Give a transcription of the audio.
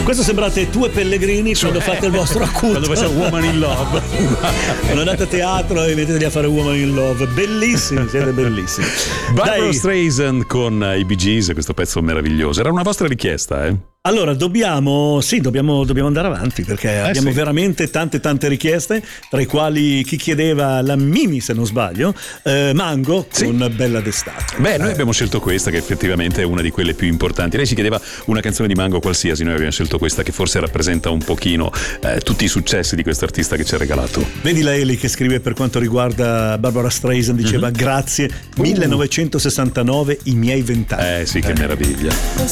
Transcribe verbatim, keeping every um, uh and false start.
Questo sembrate Tue Pellegrini quando fate il vostro acuto. Quando facciamo Woman in Love. Quando andate a teatro e mettete a fare Woman in Love. Bellissimi, siete bellissimi. Barbara Streisand con i Bee Gees, questo pezzo meraviglioso. Era una vostra richiesta, eh? Allora, dobbiamo, sì, dobbiamo, dobbiamo andare avanti perché eh abbiamo sì. veramente tante tante richieste, tra i quali chi chiedeva la Mimi, se non sbaglio, eh, Mango sì. con Bella d'estate. Beh, noi abbiamo scelto questa che effettivamente è una di quelle più importanti. Lei si chiedeva una canzone di Mango qualsiasi, noi abbiamo scelto questa che forse rappresenta un pochino eh, tutti i successi di questo artista che ci ha regalato. Vedi la Eli che scrive per quanto riguarda Barbara Streisand, diceva mm-hmm. grazie, uh. millenovecentosessantanove, i miei vent'anni. Eh sì, che eh. meraviglia.